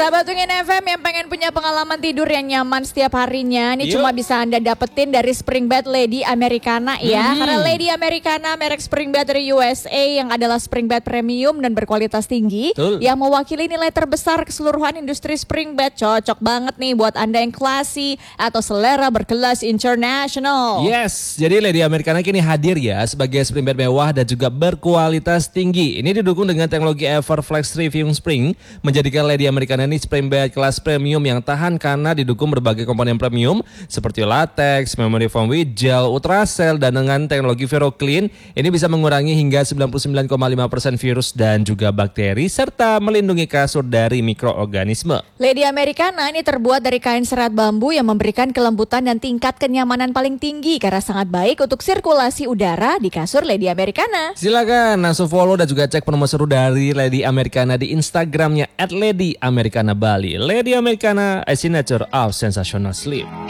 Sahabat Wingin FM yang pengen punya pengalaman tidur yang nyaman setiap harinya, ini cuma bisa Anda dapetin dari Spring Bed Lady Americana ya. Karena Lady Americana merek Spring Bed dari USA yang adalah Spring Bed premium dan berkualitas tinggi, yang mewakili nilai terbesar keseluruhan industri Spring Bed. Cocok banget nih buat Anda yang classy atau selera berkelas internasional. Yes, jadi Lady Americana kini hadir ya sebagai Spring Bed mewah dan juga berkualitas tinggi. Ini didukung dengan teknologi Everflex Trivium Spring, menjadikan Lady Americana ini Spring Bed kelas premium yang tahan karena didukung berbagai komponen premium seperti latex, memory foam with gel, ultracell, dan dengan teknologi VeroClean ini bisa mengurangi hingga 99,5% virus dan juga bakteri serta melindungi kasur dari mikroorganisme. Lady Americana ini terbuat dari kain serat bambu yang memberikan kelembutan dan tingkat kenyamanan paling tinggi karena sangat baik untuk sirkulasi udara di kasur Lady Americana. Silakan langsung follow dan juga cek promo seru dari Lady Americana di Instagramnya @LadyAmericanaBali. Lady Americana, a signature of sensational sleep.